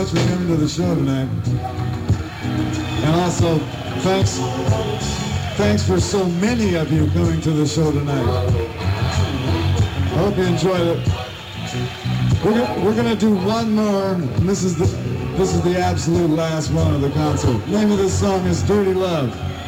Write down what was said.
much for coming to the show tonight. And also, thanks for so many of you coming to the show tonight. I hope you enjoyed it. We're gonna do one more, and this is the absolute last one of the concert. The name of this song is Dirty Love.